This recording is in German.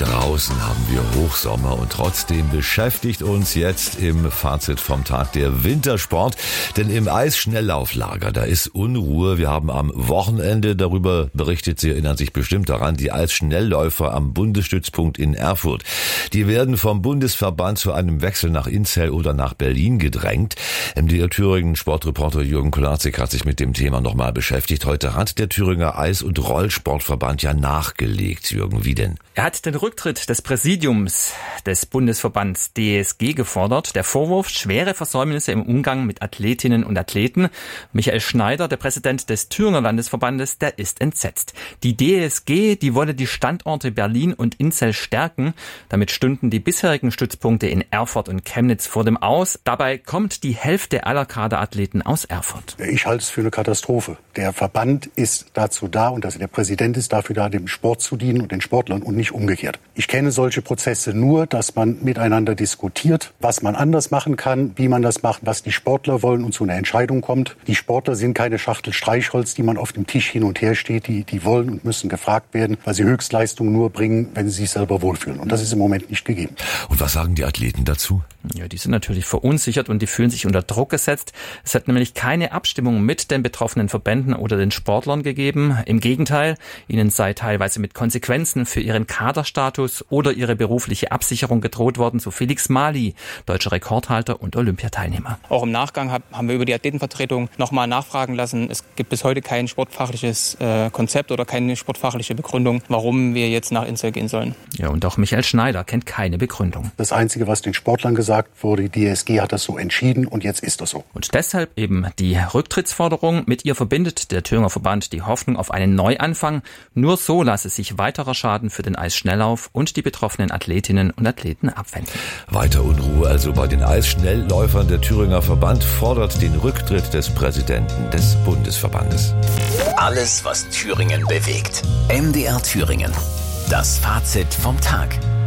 Draußen haben wir Hochsommer und trotzdem beschäftigt uns jetzt im Fazit vom Tag der Wintersport. Denn im Eisschnelllauflager, da ist Unruhe. Wir haben am Wochenende darüber berichtet, Sie erinnern sich bestimmt daran, die Eisschnellläufer am Bundesstützpunkt in Erfurt. Die werden vom Bundesverband zu einem Wechsel nach Inzell oder nach Berlin gedrängt. MDR Thüringen Sportreporter Jürgen Kolarzig hat sich mit dem Thema nochmal beschäftigt. Heute hat der Thüringer Eis- und Rollsportverband ja nachgelegt. Jürgen, wie denn? Er hat den Rücktritt des Präsidiums des Bundesverbands DSG gefordert. Der Vorwurf: schwere Versäumnisse im Umgang mit Athletinnen und Athleten. Michael Schneider, der Präsident des Thüringer Landesverbandes, der ist entsetzt. Die DSG, die wolle die Standorte Berlin und Inzell stärken. Damit stünden die bisherigen Stützpunkte in Erfurt und Chemnitz vor dem Aus. Dabei kommt die Hälfte aller Kaderathleten aus Erfurt. Ich halte es für eine Katastrophe. Der Verband ist dazu da und der Präsident ist dafür da, dem Sport zu dienen und den Sportlern und nicht umgekehrt. Ich kenne solche Prozesse nur, dass man miteinander diskutiert, was man anders machen kann, wie man das macht, was die Sportler wollen und zu einer Entscheidung kommt. Die Sportler sind keine Schachtel Streichholz, die man auf dem Tisch hin und her steht. Die wollen und müssen gefragt werden, weil sie Höchstleistungen nur bringen, wenn sie sich selber wohlfühlen. Und das ist im Moment nicht gegeben. Und was sagen die Athleten dazu? Ja, die sind natürlich verunsichert und die fühlen sich unter Druck gesetzt. Es hat nämlich keine Abstimmung mit den betroffenen Verbänden oder den Sportlern gegeben. Im Gegenteil, ihnen sei teilweise mit Konsequenzen für ihren Kaderstatus oder ihre berufliche Absicherung gedroht worden, so Felix Mali, deutscher Rekordhalter und Olympiateilnehmer. Auch im Nachgang haben wir über die Athletenvertretung nochmal nachfragen lassen. Es gibt bis heute kein sportfachliches Konzept oder keine sportfachliche Begründung, warum wir jetzt nach Inzell gehen sollen. Ja, und auch Michael Schneider kennt keine Begründung. Das Einzige, was den Sportlern gesagt wurde, die DSG hat das so entschieden und jetzt ist das so. Und deshalb eben die Rücktrittsforderung. Mit ihr verbindet der Thüringer Verband die Hoffnung auf einen Neuanfang. Nur so lasse sich weiterer Schaden für den Eisschnelllauf und die betroffenen Athletinnen und Athleten abwenden. Weiter Unruhe also bei den Eisschnellläufern. Der Thüringer Verband fordert den Rücktritt des Präsidenten des Bundesverbandes. Alles, was Thüringen bewegt. MDR Thüringen. Das Fazit vom Tag.